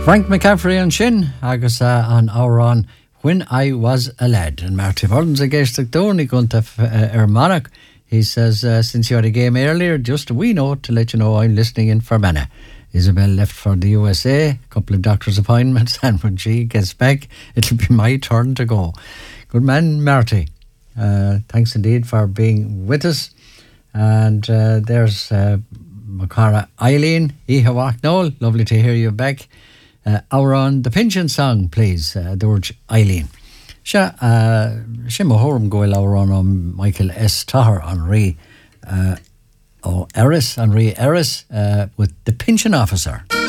Frank McCaffrey an sin agus an árán When I Was a Lad. And Marty Burton's a geistach Donny gunta Monarch. He says, since you had a game earlier, just a wee note to let you know I'm listening in Fermanagh. Isabel left for the USA, a couple of doctor's appointments, and when she gets back, it'll be my turn to go. Good man, Marty. Thanks indeed for being with us. And there's Macara Eileen, Ihawak Noel. Lovely to hear you back. On the pension song, please, George Eileen. She Mahorum go on Michael S. Tahar Henri Eris with the pension officer.